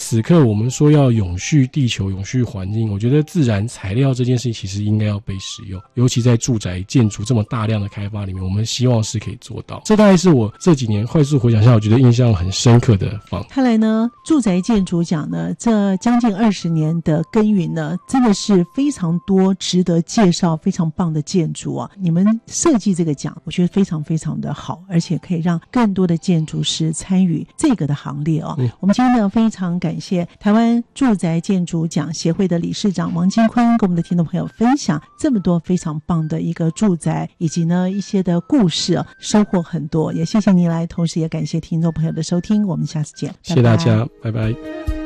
此刻我们说要永续地球、永续环境，我觉得自然材料这件事情其实应该要被使用，尤其在住宅建筑这么大量的开发里面，我们希望是可以做到。这大概是我这几年快速回想下，我觉得印象很深刻的方。 看来呢，住宅建筑奖呢，这将近20年的耕耘呢，真的是非常多值得介绍、非常棒的建筑啊！你们设计这个奖，我觉得非常非常的好，而且可以让更多的建筑师参与这个的行列啊。我们今天呢，非常感谢台湾住宅建筑奖协会的理事长王金坤跟我们的听众朋友分享这么多非常棒的一个住宅以及呢一些的故事啊，收获很多。也谢谢您来，同时也感谢听众朋友的收听，我们下次见， 谢谢大家，拜拜。